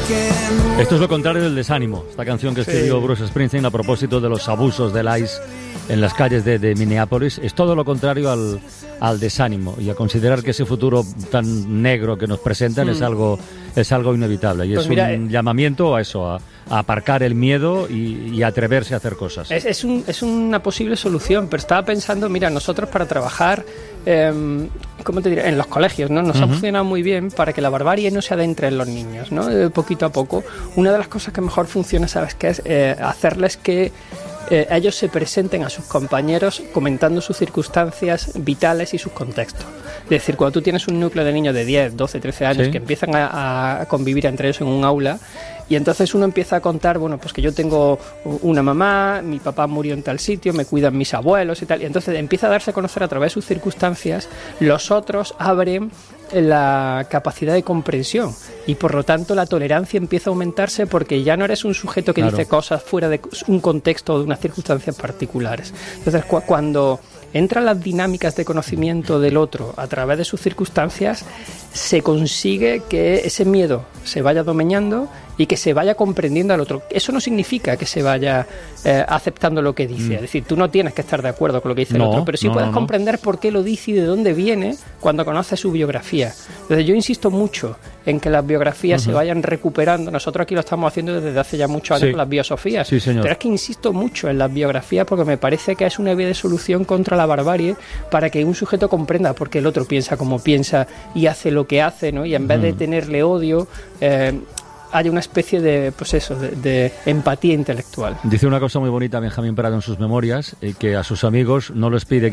Esto es lo contrario del desánimo, esta canción que escribió Bruce Springsteen a propósito de los abusos del ICE en las calles de Minneapolis. Es todo lo contrario al desánimo y a considerar que ese futuro tan negro que nos presentan es algo inevitable. Y pues es un llamamiento a eso, a aparcar el miedo y atreverse a hacer cosas. Es una posible solución, pero estaba pensando, mira, nosotros para trabajar, ¿cómo te diré? En los colegios, ¿no? Nos ha funcionado muy bien para que la barbarie no se adentre en los niños, ¿no? Poquito a poco. Una de las cosas que mejor funciona, ¿sabes qué es? Hacerles que ellos se presenten a sus compañeros comentando sus circunstancias vitales y sus contextos. Es decir, cuando tú tienes un núcleo de niños de 10, 12, 13 años que empiezan a convivir entre ellos en un aula, y entonces uno empieza a contar, bueno, pues que yo tengo una mamá, mi papá murió en tal sitio, me cuidan mis abuelos y tal, y entonces empieza a darse a conocer a través de sus circunstancias, los otros abren la capacidad de comprensión y por lo tanto la tolerancia empieza a aumentarse porque ya no eres un sujeto que dice cosas fuera de un contexto o de unas circunstancias particulares. Entonces cuando entran las dinámicas de conocimiento del otro a través de sus circunstancias, se consigue que ese miedo se vaya domeñando y que se vaya comprendiendo al otro. Eso no significa que se vaya aceptando lo que dice. Es decir, tú no tienes que estar de acuerdo con lo que dice el otro, pero sí puedes comprender por qué lo dice y de dónde viene cuando conoces su biografía. Entonces yo insisto mucho en que las biografías se vayan recuperando. Nosotros aquí lo estamos haciendo desde hace ya muchos años con las biosofías. Sí, señor. Pero es que insisto mucho en las biografías porque me parece que es una vía de solución contra la barbarie para que un sujeto comprenda por qué el otro piensa como piensa y hace lo que hace, ¿no? Y en vez de tenerle odio, haya una especie de, pues eso, de empatía intelectual. Dice una cosa muy bonita Benjamín Prado en sus memorias, que a sus amigos no les pide